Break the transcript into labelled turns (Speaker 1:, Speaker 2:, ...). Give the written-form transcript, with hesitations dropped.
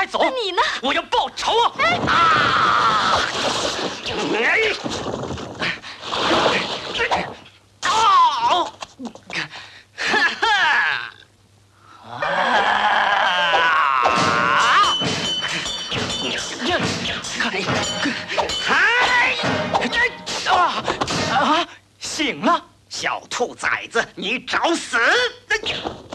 Speaker 1: 走。
Speaker 2: 那你呢？
Speaker 1: 我要报仇啊！哈哈！醒了，
Speaker 3: 小兔崽子，你找死！